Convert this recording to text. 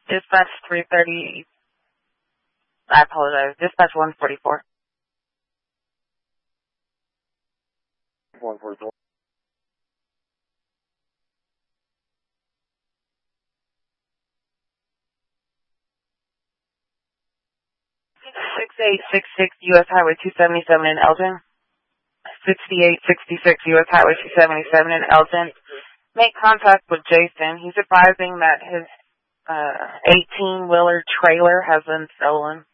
Dispatch 330. I apologize. Dispatch 144. 144. 6866 U.S. Highway 277 in Elgin. 6866 U.S. Highway 277 in Elgin. Make contact with Jason. He's advising that his 18-wheeler trailer has been stolen.